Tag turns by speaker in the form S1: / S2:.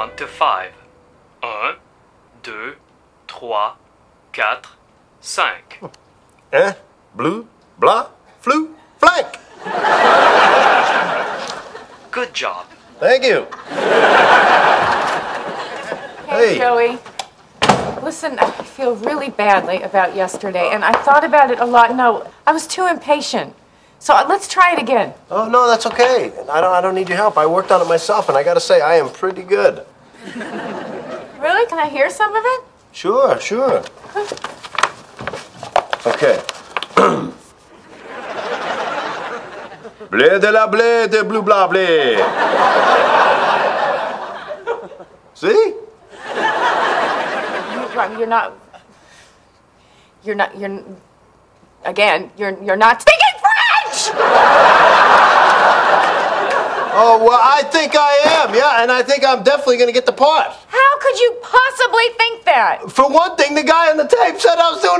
S1: count to 5. 1, 2, 3, 4, 5.
S2: Blue, blah, flu, flank.
S1: Good job.
S2: Thank you.
S3: Hey,
S2: Hey.
S3: Joey. Listen, I feel really badly about yesterday, and I thought about it a lot. No, I was too impatient. So let's try it again.
S2: Oh, no, that's okay. I don't need your help. I worked on it myself, and I gotta say, I am pretty good.
S3: Really? Can I hear some of it?
S2: Sure. Okay. Blé de la blé de blue blah blé. See?
S3: You're not speaking French!
S2: Oh, well, I think I am, yeah, and I think I'm definitely gonna get the part.
S3: How could you possibly think that?
S2: For one thing, the guy on the tape said I was doing